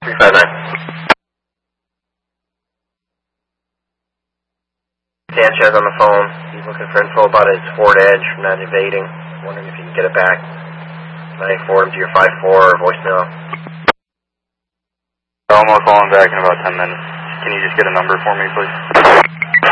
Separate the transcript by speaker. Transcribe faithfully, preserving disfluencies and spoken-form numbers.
Speaker 1: three five nine. Sanchez on the phone. He's looking for info about his Ford Edge, not evading. Wondering if you can get it back. nine four to your five four or voicemail.
Speaker 2: Almost calling back in about ten minutes. Can you just get a number for me, please?